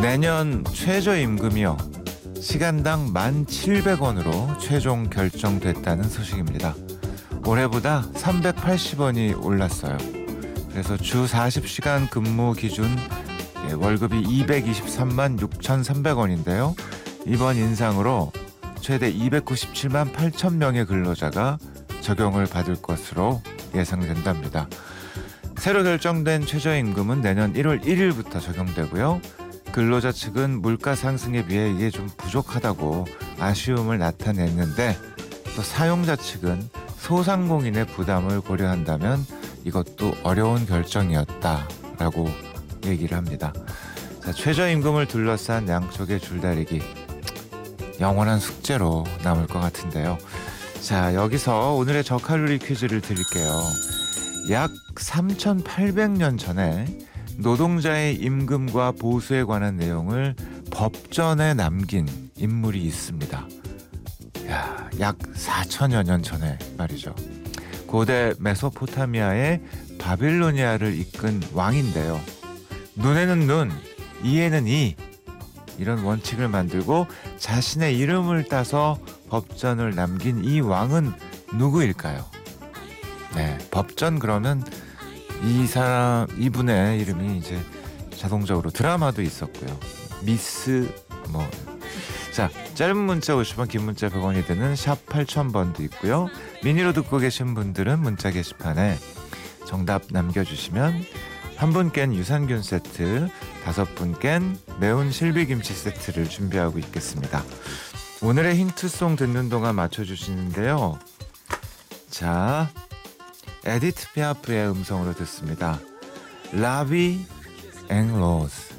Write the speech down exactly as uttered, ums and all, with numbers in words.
내년 최저임금이요. 시간당 만 칠백 원으로 최종 결정됐다는 소식입니다. 올해보다 삼백팔십 원이 올랐어요. 그래서 주 사십 시간 근무 기준 월급이 이백이십삼만 육천삼백 원인데요. 이번 인상으로 최대 이백구십칠만 팔천 명의 근로자가 적용을 받을 것으로 예상된답니다. 새로 결정된 최저임금은 내년 일월 일일부터 적용되고요. 근로자 측은 물가 상승에 비해 이게 좀 부족하다고 아쉬움을 나타냈는데, 또 사용자 측은 소상공인의 부담을 고려한다면 이것도 어려운 결정이었다라고 얘기를 합니다. 자, 최저임금을 둘러싼 양쪽의 줄다리기, 영원한 숙제로 남을 것 같은데요. 자, 여기서 오늘의 저칼로리 퀴즈를 드릴게요. 약 삼천팔백 년 전에 노동자의 임금과 보수에 관한 내용을 법전에 남긴 인물이 있습니다. 야, 약 사천여 년 전에 말이죠. 고대 메소포타미아의 바빌로니아를 이끈 왕인데요. 눈에는 눈, 이에는 이, 이런 원칙을 만들고 자신의 이름을 따서 법전을 남긴 이 왕은 누구일까요? 네, 법전 그러면 이 사람, 이분의 이름이 이제 자동적으로 드라마도 있었고요. 미스 뭐. 자, 짧은 문자 오십 원, 긴 문자 백 원이 되는 샵 팔천 번도 있고요. 미니로 듣고 계신 분들은 문자 게시판에 정답 남겨주시면 한 분께는 유산균 세트, 다섯 분께는 매운 실비김치 세트를 준비하고 있겠습니다. 오늘의 힌트송 듣는 동안 맞춰주시는데요. 자, 에디트 피아프의 음성으로 듣습니다. 라비 앵 로즈.